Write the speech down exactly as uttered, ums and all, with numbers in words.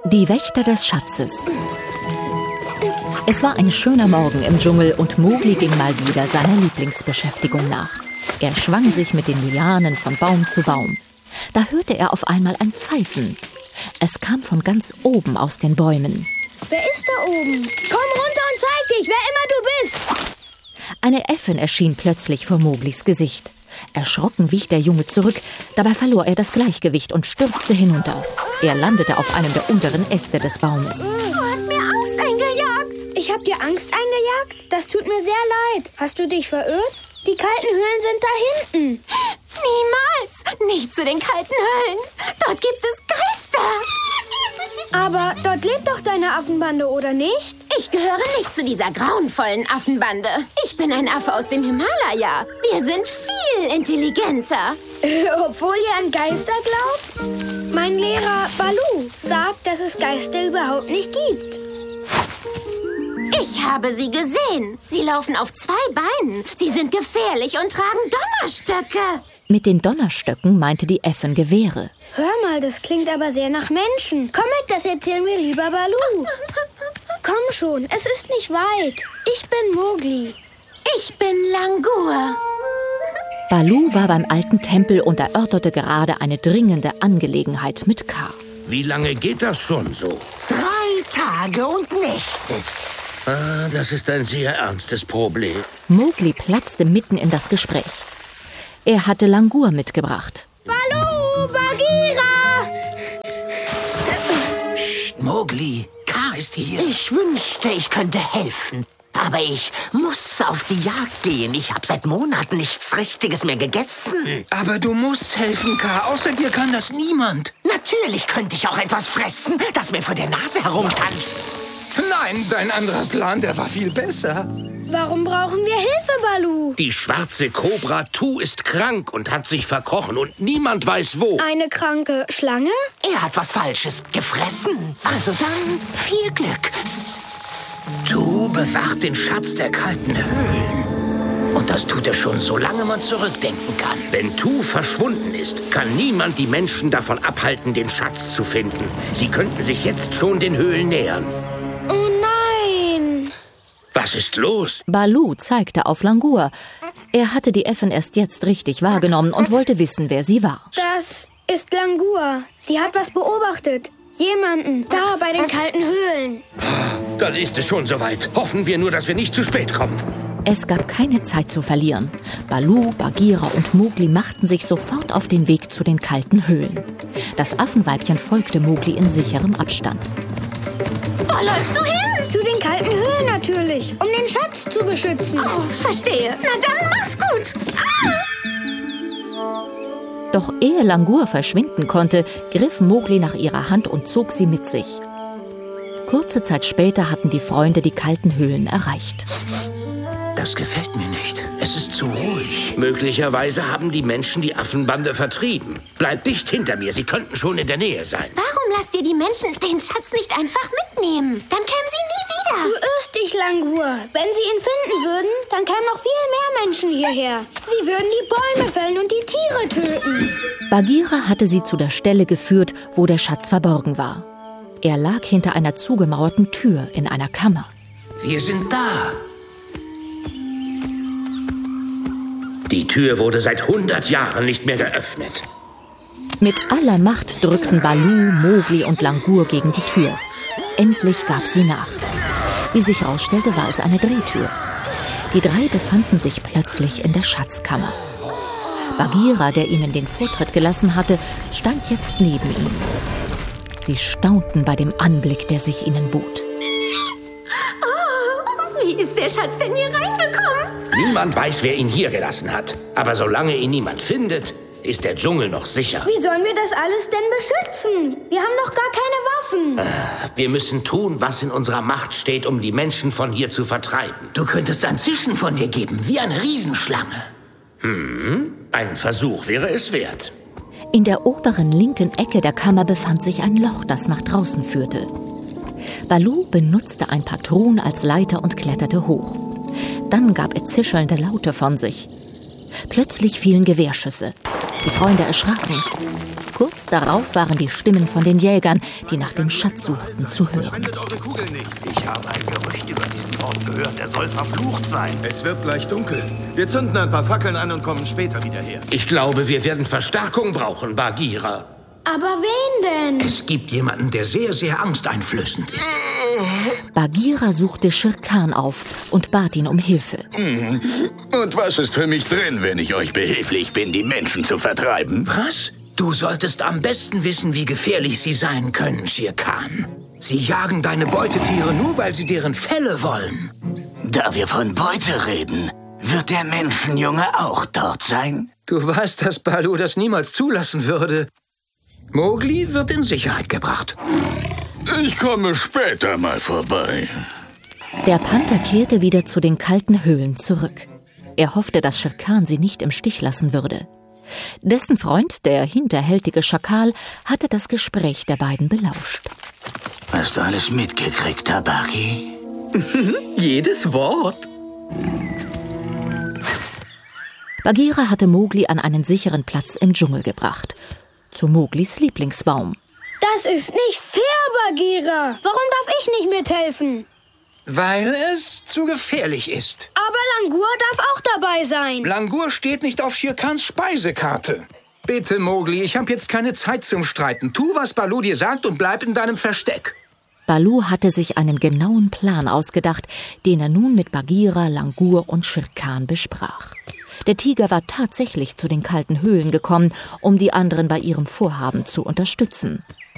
Die Wächter des Schatzes. Es war ein schöner Morgen im Dschungel und Mowgli ging mal wieder seiner Lieblingsbeschäftigung nach. Er schwang sich mit den Lianen von Baum zu Baum. Da hörte er auf einmal ein Pfeifen. Es kam von ganz oben aus den Bäumen. Wer ist da oben? Komm runter und zeig dich, wer immer du bist! Eine Äffin erschien plötzlich vor Mowglis Gesicht. Erschrocken wich der Junge zurück, dabei verlor er das Gleichgewicht und stürzte hinunter. Er landete auf einem der unteren Äste des Baumes. Du hast mir Angst eingejagt. Ich hab dir Angst eingejagt? Das tut mir sehr leid. Hast du dich verirrt? Die kalten Höhlen sind da hinten. Niemals! Nicht zu den kalten Höhlen. Dort gibt es Geister. Aber dort lebt doch deine Affenbande, oder nicht? Ich gehöre nicht zu dieser grauenvollen Affenbande. Ich bin ein Affe aus dem Himalaya. Wir sind viel intelligenter. Obwohl ihr an Geister glaubt? Mein Lehrer Baloo sagt, dass es Geister überhaupt nicht gibt. Ich habe sie gesehen. Sie laufen auf zwei Beinen. Sie sind gefährlich und tragen Donnerstöcke. Mit den Donnerstöcken meinte die Äffin Gewehre. Hör mal, das klingt aber sehr nach Menschen. Komm mit, das erzählen wir lieber Baloo. Komm schon, es ist nicht weit. Ich bin Mowgli. Ich bin Langur. Baloo war beim alten Tempel und erörterte gerade eine dringende Angelegenheit mit Kaa. Wie lange geht das schon so? Drei Tage und Nächte. Ah, das ist ein sehr ernstes Problem. Mowgli platzte mitten in das Gespräch. Er hatte Langur mitgebracht. Baloo, Bagheera! Psst, Mowgli, Kaa ist hier. Ich wünschte, ich könnte helfen. Aber ich muss auf die Jagd gehen. Ich habe seit Monaten nichts Richtiges mehr gegessen. Aber du musst helfen, Kaa. Außer dir kann das niemand. Natürlich könnte ich auch etwas fressen, das mir vor der Nase herumtanzt. Nein, dein anderer Plan, der war viel besser. Warum brauchen wir Hilfe, Baloo? Die schwarze Kobra Tu ist krank und hat sich verkrochen und niemand weiß wo. Eine kranke Schlange? Er hat was Falsches gefressen. Also dann viel Glück. Tu bewacht den Schatz der kalten Höhlen. Und das tut er schon, solange man zurückdenken kann. Wenn Tu verschwunden ist, kann niemand die Menschen davon abhalten, den Schatz zu finden. Sie könnten sich jetzt schon den Höhlen nähern. Oh nein! Was ist los? Baloo zeigte auf Langur. Er hatte die Äffin erst jetzt richtig wahrgenommen und wollte wissen, wer sie war. Das ist Langur. Sie hat was beobachtet. Jemanden, da bei den kalten Höhlen. Dann ist es schon soweit. Hoffen wir nur, dass wir nicht zu spät kommen. Es gab keine Zeit zu verlieren. Baloo, Bagheera und Mowgli machten sich sofort auf den Weg zu den kalten Höhlen. Das Affenweibchen folgte Mowgli in sicherem Abstand. Wo läufst du hin? Zu den kalten Höhlen natürlich, um den Schatz zu beschützen. Oh, verstehe. Na dann mach's gut. Ah! Doch ehe Langur verschwinden konnte, griff Mowgli nach ihrer Hand und zog sie mit sich. Kurze Zeit später hatten die Freunde die kalten Höhlen erreicht. Das gefällt mir nicht. Es ist zu ruhig. Möglicherweise haben die Menschen die Affenbande vertrieben. Bleib dicht hinter mir, sie könnten schon in der Nähe sein. Warum lasst ihr die Menschen den Schatz nicht einfach mitnehmen? Dann kämen sie nie Du wieder. irrst dich, Langur. Wenn sie ihn finden würden, dann kämen noch viel mehr Menschen hierher. Sie würden die Bäume fällen und die Tiere töten. Bagheera hatte sie zu der Stelle geführt, wo der Schatz verborgen war. Er lag hinter einer zugemauerten Tür in einer Kammer. Wir sind da. Die Tür wurde seit hundert Jahren nicht mehr geöffnet. Mit aller Macht drückten Baloo, Mowgli und Langur gegen die Tür. Endlich gab sie nach. Wie sich herausstellte, war es eine Drehtür. Die drei befanden sich plötzlich in der Schatzkammer. Bagheera, der ihnen den Vortritt gelassen hatte, stand jetzt neben ihnen. Sie staunten bei dem Anblick, der sich ihnen bot. Oh, wie ist der Schatz denn hier reingekommen? Niemand weiß, wer ihn hier gelassen hat. Aber solange ihn niemand findet, ist der Dschungel noch sicher. Wie sollen wir das alles denn beschützen? Wir haben noch gar keine Waffen. Wir müssen tun, was in unserer Macht steht, um die Menschen von hier zu vertreiben. Du könntest ein Zischen von dir geben, wie eine Riesenschlange. Hm, ein Versuch wäre es wert. In der oberen linken Ecke der Kammer befand sich ein Loch, das nach draußen führte. Baloo benutzte ein paar Truhen als Leiter und kletterte hoch. Dann gab er zischelnde Laute von sich. Plötzlich fielen Gewehrschüsse. Die Freunde erschraken. Kurz darauf waren die Stimmen von den Jägern, die nach dem Schatz suchten, zu hören. Verschwendet eure Kugeln nicht. Ich habe ein Gerücht über diesen Ort gehört. Er soll verflucht sein. Es wird gleich dunkel. Wir zünden ein paar Fackeln an und kommen später wieder her. Ich glaube, wir werden Verstärkung brauchen, Bagheera. Aber wen denn? Es gibt jemanden, der sehr, sehr angsteinflößend ist. Bagheera suchte Shere Khan auf und bat ihn um Hilfe. Und was ist für mich drin, wenn ich euch behilflich bin, die Menschen zu vertreiben? Was? Du solltest am besten wissen, wie gefährlich sie sein können, Shere Khan. Sie jagen deine Beutetiere nur, weil sie deren Felle wollen. Da wir von Beute reden, wird der Menschenjunge auch dort sein? Du weißt, dass Baloo das niemals zulassen würde. Mowgli wird in Sicherheit gebracht. Ich komme später mal vorbei. Der Panther kehrte wieder zu den kalten Höhlen zurück. Er hoffte, dass Shere Khan sie nicht im Stich lassen würde. Dessen Freund, der hinterhältige Schakal, hatte das Gespräch der beiden belauscht. Hast du alles mitgekriegt, Tabaki? Jedes Wort. Bagheera hatte Mowgli an einen sicheren Platz im Dschungel gebracht. Zu Mowglis Lieblingsbaum. Das ist nicht fair, Bagheera. Warum darf ich nicht mithelfen? Weil es zu gefährlich ist. Aber Langur darf auch dabei sein. Langur steht nicht auf Shere Khans Speisekarte. Bitte, Mowgli, ich habe jetzt keine Zeit zum Streiten. Tu, was Baloo dir sagt und bleib in deinem Versteck. Baloo hatte sich einen genauen Plan ausgedacht, den er nun mit Bagheera, Langur und Shere Khan besprach. Der Tiger war tatsächlich zu den kalten Höhlen gekommen, um die anderen bei ihrem Vorhaben zu unterstützen.